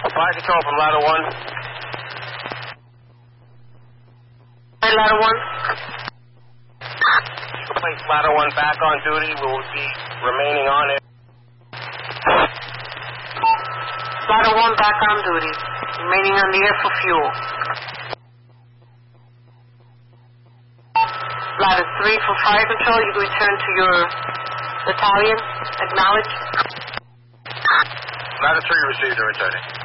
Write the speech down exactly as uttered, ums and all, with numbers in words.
Fire control from ladder one. Hi, ladder one. Place ladder one back on duty. We will be remaining on it. Ladder one back on duty. Remaining on the air for fuel. Ladder three for fire control. You can return to your battalion. Acknowledge. Ladder three received and returning.